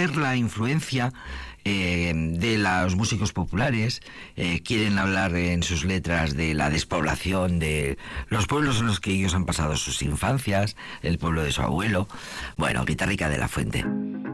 ver la influencia de los músicos populares. Quieren hablar en sus letras de la despoblación de los pueblos en los que ellos han pasado sus infancias, el pueblo de su abuelo. Bueno, Guitarrica de la Fuente.